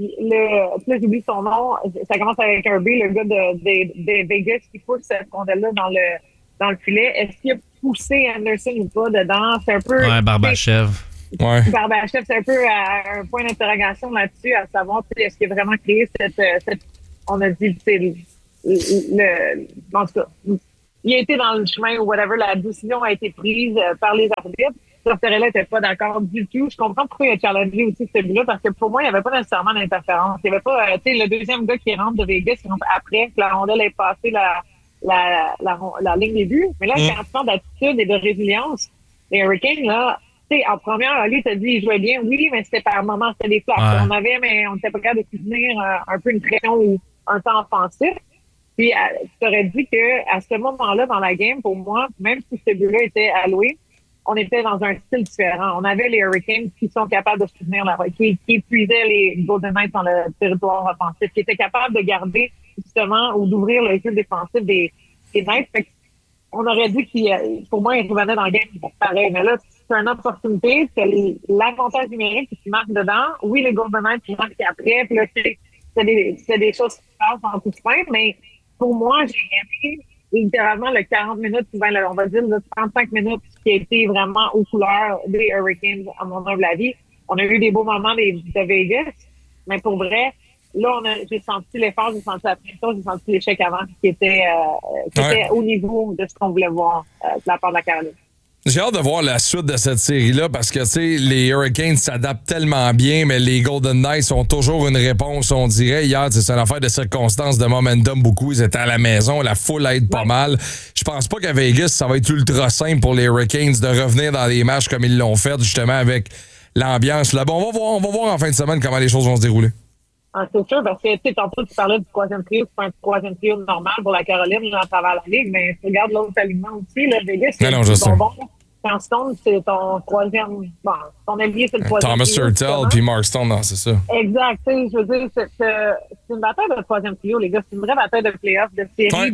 S16: là, j'oublie son nom, ça commence avec un B, le gars de Vegas qui pousse cette rondelle-là dans le filet. Est-ce qu'il a poussé Anderson ou pas dedans? C'est un peu.
S3: Ouais, Barbachev.
S2: Ouais.
S16: Barbachev, c'est un peu un point d'interrogation là-dessus, à savoir, est-ce qu'il a vraiment créé cette on a dit, en tout cas, il a été dans le chemin ou whatever, la décision a été prise par les arbitres. Tortorella n'était pas d'accord du tout. Je comprends pourquoi il a challengé aussi ce but-là, parce que pour moi, il n'y avait pas nécessairement d'interférence. Il n'y avait pas, tu sais, le deuxième gars qui rentre de Vegas, qui rentre après que la rondelle ait passé la ligne des buts. Mais là, c'est un temps d'attitude et de résilience. Les Hurricanes, là, tu sais, en première, Ali t'a dit, il jouait bien, oui, mais c'était par moments, c'était des flashs. Mais on n'était pas capable de soutenir un peu une pression ou un temps offensif. Puis, tu aurais dit que à ce moment-là, dans la game, pour moi, même si ce but-là était alloué, on était dans un style différent. On avait les Hurricanes qui sont capables de soutenir qui épuisaient les Golden Knights dans le territoire offensif, qui étaient capables de garder, justement, ou d'ouvrir le jeu défensif des Knights. Fait on aurait dit pour moi, ils revenaient dans le game pareil. Mais là, c'est une opportunité. C'est l'avantage numérique qui marque dedans. Oui, les Golden Knights qui marquent après. Puis là, c'est des choses qui se passent en toute fin, mais pour moi, j'ai aimé littéralement le 40 minutes, on va dire le 35 minutes qui a été vraiment aux couleurs des Hurricanes, à mon humble avis. On a eu des beaux moments de Vegas, mais pour vrai, là, j'ai senti l'effort, j'ai senti la pression, j'ai senti l'échec avant qui était au niveau de ce qu'on voulait voir de la part de la Caroline.
S2: J'ai hâte de voir la suite de cette série-là parce que, tu sais, les Hurricanes s'adaptent tellement bien, mais les Golden Knights ont toujours une réponse, on dirait. Hier, c'est une affaire de circonstances, de momentum beaucoup. Ils étaient à la maison, la foule aide pas mal. Je pense pas qu'à Vegas, ça va être ultra simple pour les Hurricanes de revenir dans les matchs comme ils l'ont fait, justement, avec l'ambiance là-bas. On va voir en fin de semaine comment les choses vont se dérouler.
S16: Ah, c'est sûr, parce que, tu sais, tantôt, tu parlais du troisième trio, c'est pas un troisième trio normal pour la Caroline, à travers la Ligue, mais tu regardes l'autre alignement aussi, là, Vegas, c'est bonbon. Quand Stone, c'est ton troisième, ton allié, c'est le troisième
S2: Thomas
S16: trio.
S2: Surtel puis Mark Stone, non, c'est ça.
S16: Exact, tu sais, je veux dire, c'est une bataille de troisième trio, les gars, c'est une vraie bataille de playoff, de série,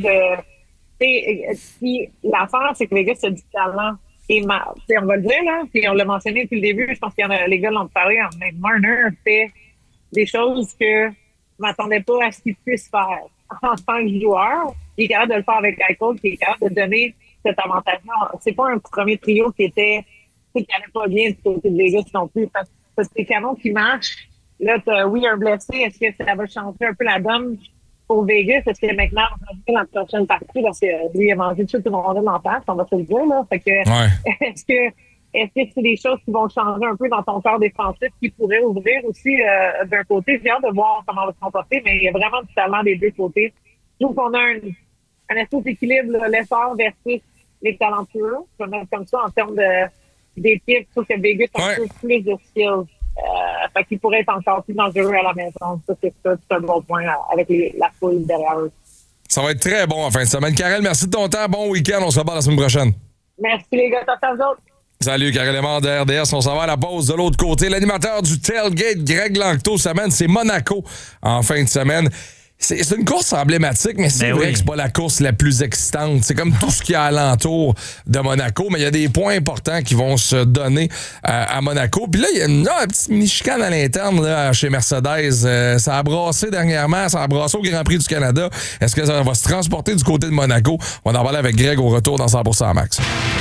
S16: puis l'affaire, c'est que Vegas a du talent. Et on va le dire, là, puis on l'a mentionné depuis le début, je pense qu'il y en a, les gars l'ont parlé, mais Marner fait des choses que je m'attendais pas à ce qu'il puisse faire en tant que joueur. Il est capable de le faire avec Eichel, qui est capable de donner cet avantage-là. C'est pas un premier trio qui allait pas bien du côté de Vegas non plus. Parce que c'est des canons qui marchent. Là, oui, un blessé. Est-ce que ça va changer un peu la donne pour Vegas? Est-ce que maintenant, on va jouer dans la prochaine partie? Parce que lui, il a mangé tout le monde en face, on va se le dire, là. Fait que, est-ce que c'est des choses qui vont changer un peu dans ton corps défensif qui pourraient ouvrir aussi d'un côté? J'ai hâte de voir comment on va se comporter, mais il y a vraiment du talent des deux côtés. Je trouve qu'on a un espèce d'équilibre, là, l'effort versus les talentueux. Je vais mettre comme ça en termes d'équipe. Je trouve que Vegas a un peu plus de skills. Fait qu'il pourrait être encore plus dangereux à la maison. Ça, c'est un bon point avec la foule derrière eux.
S2: Ça va être très bon en fin de semaine. Karel, merci de ton temps. Bon week-end. On se reparle la semaine prochaine.
S16: Merci les gars. T'as fait vous autres.
S2: Salut, Karel Lemar de RDS. On s'en va à la pause de l'autre côté. L'animateur du Tailgate, Greg Langto, semaine, c'est Monaco en fin de semaine. C'est une course emblématique, mais c'est vrai que c'est pas la course la plus excitante. C'est comme tout ce qu'il y a alentour de Monaco, mais il y a des points importants qui vont se donner à Monaco. Puis là, il y a une petite mini-chicane à l'interne là, chez Mercedes. Ça a brassé dernièrement, ça a brassé au Grand Prix du Canada. Est-ce que ça va se transporter du côté de Monaco? On va en parler avec Greg au retour dans 100% Max.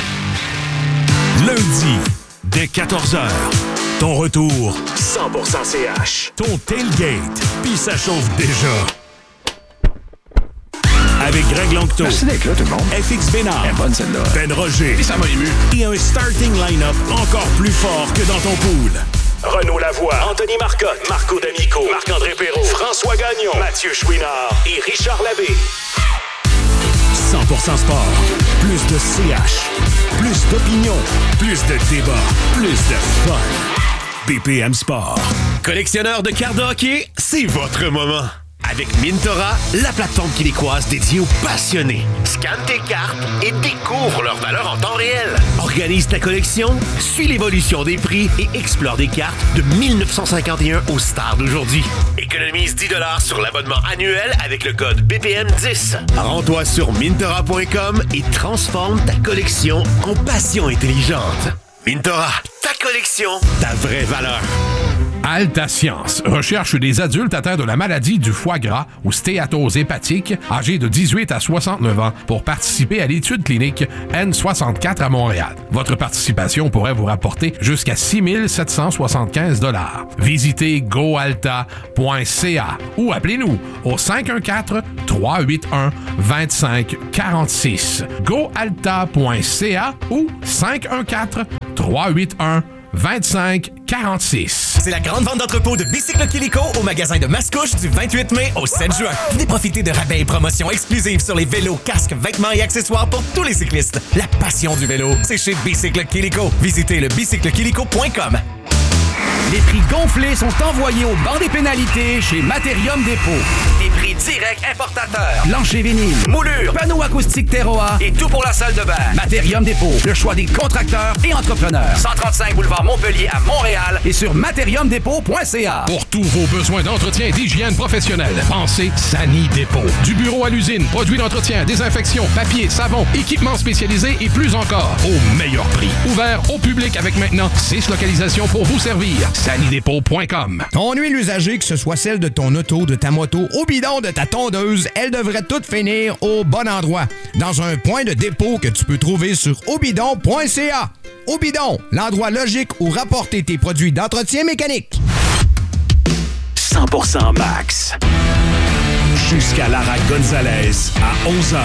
S1: Lundi, dès 14h, ton retour 100% CH. Ton tailgate, puis ça chauffe déjà. Avec Greg Langto.
S17: Merci d'être là, tout le monde.
S1: FX Bénard.
S17: Bonne celle-là.
S1: Ben Roger.
S17: Et ça m'a ému.
S1: Et un starting line-up encore plus fort que dans ton pool. Renaud Lavoie, Anthony Marcotte, Marco D'Amico, Marc-André Perrault, François Gagnon, Mathieu Chouinard et Richard Labbé. 100% sport. Plus de CH. Plus d'opinion. Plus de débat. Plus de fun. BPM Sport.
S7: Collectionneur de cartes de hockey, c'est votre moment. Avec Mintora, la plateforme québécoise dédiée aux passionnés. Scanne tes cartes et découvre leur valeur en temps réel. Organise ta collection, suis l'évolution des prix et explore des cartes de 1951 aux stars d'aujourd'hui. Économise 10 $ sur l'abonnement annuel avec le code BPM10. Rends-toi sur Mintora.com et transforme ta collection en passion intelligente. Mintora, ta collection, ta vraie valeur.
S13: Alta Science recherche des adultes atteints de la maladie du foie gras ou stéatose hépatique, âgés de 18 à 69 ans, pour participer à l'étude clinique N64 à Montréal. Votre participation pourrait vous rapporter jusqu'à 6 775 $. Visitez goalta.ca ou appelez-nous au 514-381-2546. goalta.ca ou 514-381-2546.
S9: C'est la grande vente d'entrepôt de Bicycle Quilico au magasin de Mascouche du 28 mai au 7 juin. Venez profiter de rabais et promotions exclusives sur les vélos, casques, vêtements et accessoires pour tous les cyclistes. La passion du vélo, c'est chez Bicycle Quilico. Visitez le bicyclequilico.com.
S14: Les prix gonflés sont envoyés au banc des pénalités chez Materium Dépôt.
S15: Des prix directs importateurs.
S14: Plancher vinyle,
S15: Moulure.
S14: panneaux acoustiques Terroir
S15: Et tout pour la salle de bain.
S14: Materium Dépôt, le choix des contracteurs et entrepreneurs.
S15: 135 boulevard Montpellier à Montréal.
S14: Et sur materiumdépôt.ca.
S13: Pour tous vos besoins d'entretien et d'hygiène professionnelle, pensez Sani Dépôt. Du bureau à l'usine, produits d'entretien, désinfection, papier, savon, équipements spécialisés et plus encore, au meilleur prix. Ouvert au public avec maintenant 6 localisations pour vous servir. sanidépôt.com.
S11: Ton huile usagée, que ce soit celle de ton auto, de ta moto, au bidon de ta tondeuse, elle devrait toutes finir au bon endroit. Dans un point de dépôt que tu peux trouver sur obidon.ca. Obidon, l'endroit logique où rapporter tes produits d'entretien mécanique.
S1: 100% Max. Jusqu'à Lara Gonzalez à 11h.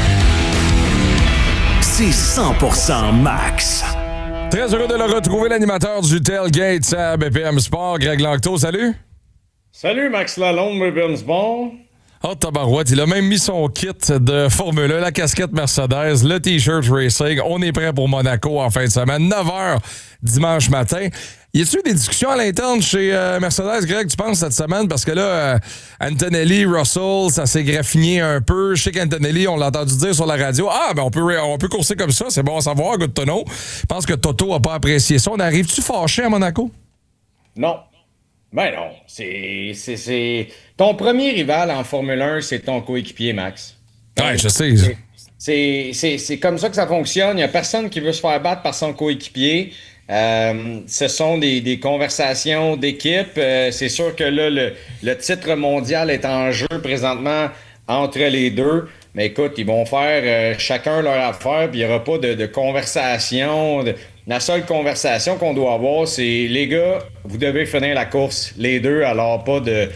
S1: C'est 100% Max.
S2: Très heureux de le retrouver, l'animateur du Tailgate à BPM Sport, Greg Langto. Salut!
S18: Salut, Max Lalonde, BPM Sport.
S2: Oh, tabarouette, il a même mis son kit de Formule 1, la casquette Mercedes, le T-shirt Racing. On est prêt pour Monaco en fin de semaine, 9h dimanche matin. Y a-t-il eu des discussions à l'interne chez Mercedes, Greg, tu penses, cette semaine? Parce que là, Antonelli, Russell, ça s'est graffiné un peu. Je sais qu'Antonelli, on l'a entendu dire sur la radio, on peut courser comme ça, c'est bon à savoir, good to know. Je pense que Toto n'a pas apprécié ça. On arrive-tu fâché à Monaco?
S18: Non. Ben non. C'est... Ton premier rival en Formule 1, c'est ton coéquipier, Max.
S2: Ouais, je sais.
S18: C'est comme ça que ça fonctionne. Il n'y a personne qui veut se faire battre par son coéquipier. Ce sont des conversations d'équipe. C'est sûr que là, le titre mondial est en jeu présentement entre les deux. Mais écoute, ils vont faire chacun leur affaire, puis il n'y aura pas de conversation. La seule conversation qu'on doit avoir, c'est les gars, vous devez finir la course, les deux, alors pas de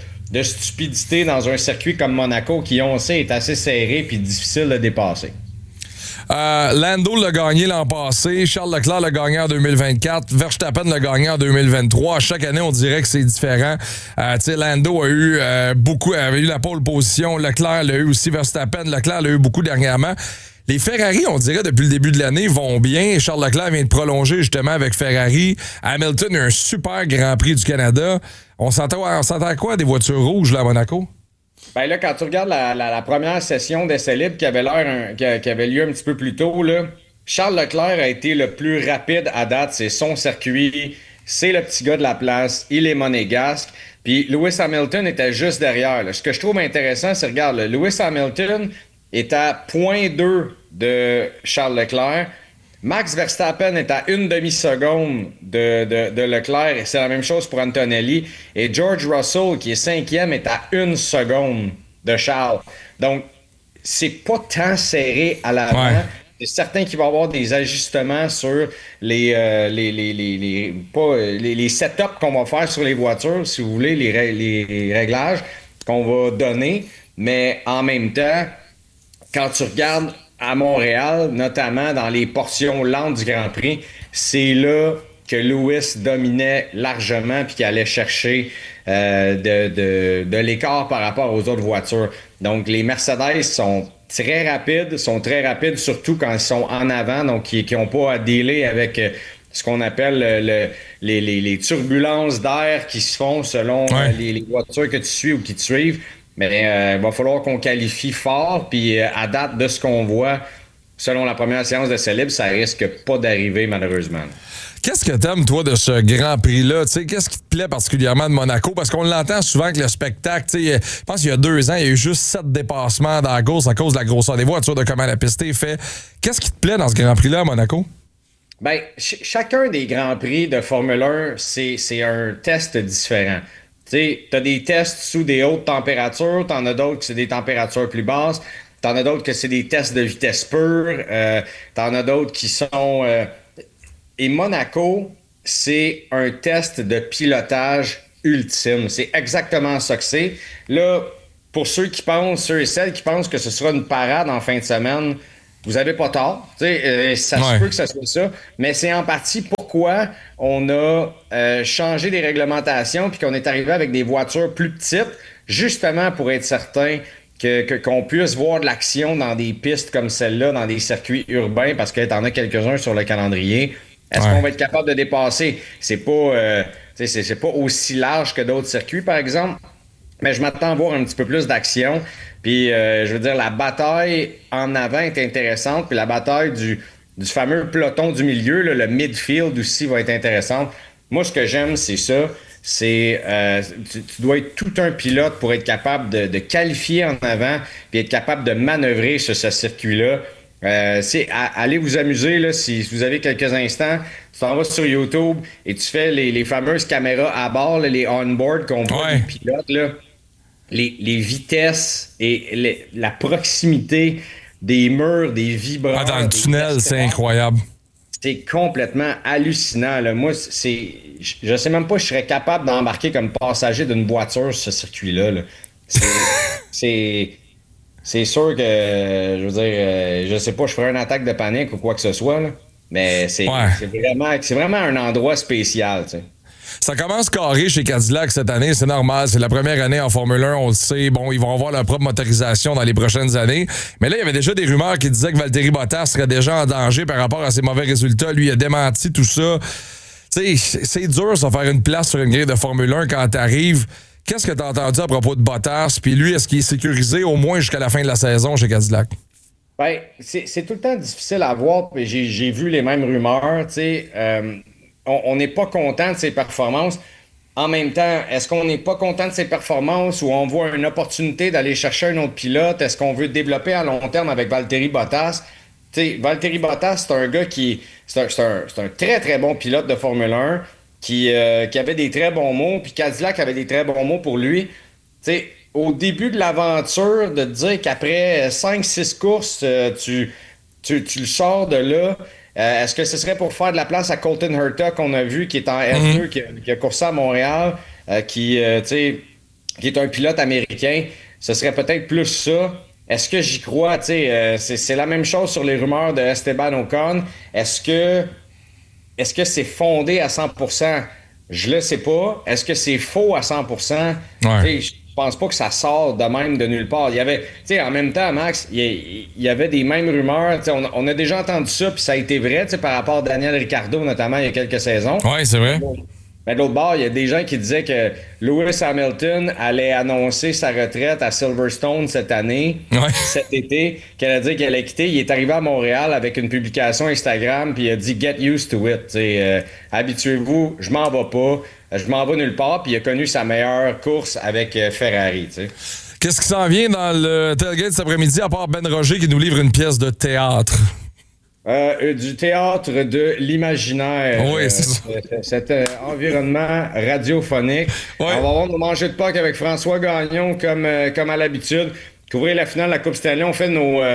S18: stupidité dans un circuit comme Monaco qui, on sait, est assez serré puis difficile de dépasser.
S2: Lando l'a gagné l'an passé. Charles Leclerc l'a gagné en 2024. Verstappen l'a gagné en 2023. Chaque année, on dirait que c'est différent. Lando a eu avait eu la pole position. Leclerc l'a eu aussi. Verstappen, Leclerc l'a eu beaucoup dernièrement. Les Ferrari, on dirait, depuis le début de l'année, vont bien. Charles Leclerc vient de prolonger justement avec Ferrari. Hamilton a un super Grand Prix du Canada. On s'entend à quoi des voitures rouges là, à Monaco?
S18: Ben là, quand tu regardes la première session d'essai libre qui avait lieu un petit peu plus tôt, là, Charles Leclerc a été le plus rapide à date. C'est son circuit. C'est le petit gars de la place. Il est monégasque. Puis Lewis Hamilton était juste derrière. Là. Ce que je trouve intéressant, c'est, regarde, là, Lewis Hamilton est à 0.2 de Charles Leclerc. Max Verstappen est à 1 demi-seconde de Leclerc, et c'est la même chose pour Antonelli. Et George Russell, qui est 5e, est à 1 seconde de Charles. Donc, c'est pas tant serré à l'avant. Ouais. C'est certain qu'il va y avoir des ajustements sur les setups qu'on va faire sur les voitures, si vous voulez, les réglages qu'on va donner. Mais en même temps, quand tu regardes à Montréal, notamment dans les portions lentes du Grand Prix, c'est là que Lewis dominait largement puis qu'il allait chercher de l'écart par rapport aux autres voitures. Donc, les Mercedes sont très rapides surtout quand ils sont en avant, donc qui n'ont pas à dealer avec ce qu'on appelle les turbulences d'air qui se font selon les voitures que tu suis ou qui te suivent. Mais il va falloir qu'on qualifie fort, puis à date de ce qu'on voit, selon la première séance d'essai libre, ça risque pas d'arriver malheureusement.
S2: Qu'est-ce que t'aimes, toi, de ce Grand Prix-là? T'sais, qu'est-ce qui te plaît particulièrement de Monaco? Parce qu'on l'entend souvent que le spectacle, je pense qu'il y a 2 ans, il y a eu juste 7 dépassements dans la course à cause de la grosseur des voitures, de comment la piste est faite. Qu'est-ce qui te plaît dans ce Grand Prix-là à Monaco?
S18: Bien, chacun des Grands Prix de Formule 1, c'est un test différent. Tu as des tests sous des hautes températures, t'en as d'autres que c'est des températures plus basses, t'en as d'autres que c'est des tests de vitesse pure, t'en as d'autres qui sont... Et Monaco, c'est un test de pilotage ultime. C'est exactement ça que c'est. Là, pour ceux et celles qui pensent que ce sera une parade en fin de semaine, vous n'avez pas tort. Ça se peut que ça soit ça, mais c'est en partie pourquoi on a changé les réglementations puis qu'on est arrivé avec des voitures plus petites, justement pour être certain qu'on puisse voir de l'action dans des pistes comme celle-là, dans des circuits urbains, parce que t'en as quelques-uns sur le calendrier. Est-ce qu'on va être capable de dépasser? C'est pas aussi large que d'autres circuits, par exemple, mais je m'attends à voir un petit peu plus d'action. Puis, je veux dire, la bataille en avant est intéressante. Puis la bataille du fameux peloton du milieu, là, le midfield aussi, va être intéressante. Moi, ce que j'aime, c'est ça. Tu dois être tout un pilote pour être capable de qualifier en avant puis être capable de manœuvrer sur ce circuit-là. Allez vous amuser, là, si vous avez quelques instants. Tu t'en vas sur YouTube et tu fais les fameuses caméras à bord, là, les on-board qu'on voit des pilotes, là. Les vitesses et la proximité des murs, des vibrants.
S2: Dans le tunnel, c'est incroyable.
S18: C'est complètement hallucinant. Là. Moi, je sais même pas si je serais capable d'embarquer comme passager d'une voiture sur ce circuit-là. Là. C'est sûr que, je veux dire, je sais pas, je ferais une attaque de panique ou quoi que ce soit, là, mais c'est vraiment un endroit spécial, tu sais.
S2: Ça commence carré chez Cadillac cette année, c'est normal. C'est la première année en Formule 1, on le sait. Bon, ils vont avoir leur propre motorisation dans les prochaines années. Mais là, il y avait déjà des rumeurs qui disaient que Valtteri Bottas serait déjà en danger par rapport à ses mauvais résultats. Lui, il a démenti tout ça. Tu sais, c'est dur de faire une place sur une grille de Formule 1 quand t'arrives. Qu'est-ce que t'as entendu à propos de Bottas? Puis lui, est-ce qu'il est sécurisé au moins jusqu'à la fin de la saison chez Cadillac?
S18: Bien, c'est tout le temps difficile à voir. J'ai vu les mêmes rumeurs, tu sais. On n'est pas content de ses performances. En même temps, est-ce qu'on n'est pas content de ses performances ou on voit une opportunité d'aller chercher un autre pilote? Est-ce qu'on veut développer à long terme avec Valtteri Bottas? T'sais, Valtteri Bottas, c'est un gars c'est un très, très bon pilote de Formule 1 qui avait des très bons mots, puis Cadillac avait des très bons mots pour lui. T'sais, au début de l'aventure, de te dire qu'après 5-6 courses, tu le sors de là. Est-ce que ce serait pour faire de la place à Colton Herta qu'on a vu, qui est en F2, qui a coursé à Montréal, qui est un pilote américain? Ce serait peut-être plus ça. Est-ce que j'y crois? C'est la même chose sur les rumeurs de Esteban Ocon. Est-ce que c'est fondé à 100%? Je le sais pas. Est-ce que c'est faux à 100%?
S2: Ouais.
S18: Je pense pas que ça sort de même de nulle part. Il y avait, en même temps, Max, il y avait des mêmes rumeurs. On a déjà entendu ça, puis ça a été vrai par rapport à Daniel Ricciardo, notamment il y a quelques saisons.
S2: Oui, c'est vrai.
S18: Mais de l'autre bord, il y a des gens qui disaient que Lewis Hamilton allait annoncer sa retraite à Silverstone cette année, cet été, qu'elle a dit qu'elle allait quitter. Il est arrivé à Montréal avec une publication Instagram, puis il a dit « Get used to it ». Habituez-vous, je m'en vais pas, je m'en vais nulle part, puis il a connu sa meilleure course avec Ferrari. T'sais.
S2: Qu'est-ce qui s'en vient dans le tailgate cet après-midi, à part Ben Roger qui nous livre une pièce de théâtre?
S18: Du théâtre de l'imaginaire.
S2: Oui, c'est ça.
S18: Cet environnement radiophonique. Ouais. On va avoir nos manchettes de Pâques avec François Gagnon comme à l'habitude. Couvrir la finale de la Coupe Stanley. On fait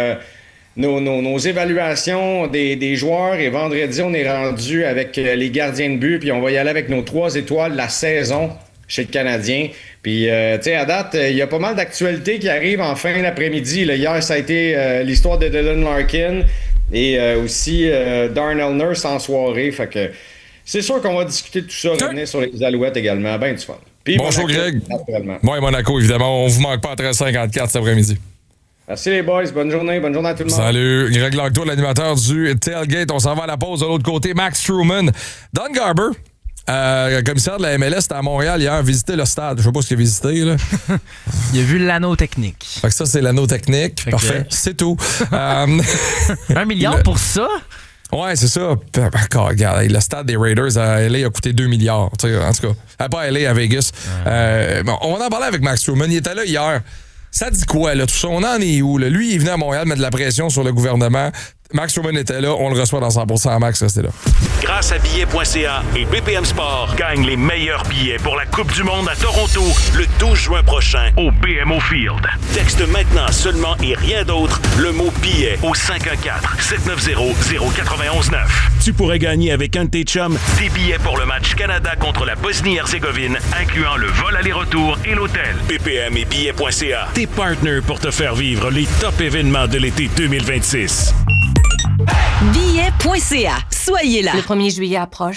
S18: nos évaluations des joueurs et vendredi, on est rendu avec les gardiens de but. Puis on va y aller avec nos 3 étoiles de la saison chez le Canadien. Puis, à date, il y a pas mal d'actualités qui arrivent en fin d'après-midi. Là, hier, ça a été l'histoire de Dylan Larkin. Et aussi Darnell Nurse en soirée. Fait que c'est sûr qu'on va discuter de tout ça, revenir sur les Alouettes également. Ben du fun. Puis
S2: bonjour
S18: Monaco,
S2: Greg. Oui, Monaco, évidemment. On vous manque pas à 13h54 cet après-midi.
S18: Merci les boys. Bonne journée à tout le monde.
S2: Salut. Greg Langto, l'animateur du Tailgate. On s'en va à la pause de l'autre côté. Max Truman. Don Garber, commissaire de la MLS, était à Montréal hier, visiter le stade. Je sais pas ce qu'il a visité, là.
S3: Il a vu l'anneau technique.
S2: Fait que ça, c'est l'anneau technique. Fait parfait. C'est tout.
S3: 1 milliard pour ça?
S2: Ouais, c'est ça. Regarde, le stade des Raiders à LA a coûté 2 milliards. En tout cas, pas à LA, à Vegas. Bon, on va en parler avec Max Truman. Il était là hier. Ça dit quoi, là, tout ça? On en est où, là? Lui, il venait à Montréal mettre de la pression sur le gouvernement. Max Truman était là. On le reçoit dans 100%. Max, restez là.
S1: Grâce à billets.ca et BPM Sport, gagne les meilleurs billets pour la Coupe du monde à Toronto le 12 juin prochain au BMO Field. Texte maintenant seulement et rien d'autre le mot billet au 514-790-0919. Tu pourrais gagner avec un de tes chums des billets pour le match Canada contre la Bosnie-Herzégovine, incluant le vol aller-retour et l'hôtel. BPM et billets.ca, tes partners pour te faire vivre les top événements de l'été 2026.
S17: Billets.ca. Soyez là.
S8: Le 1er juillet approche.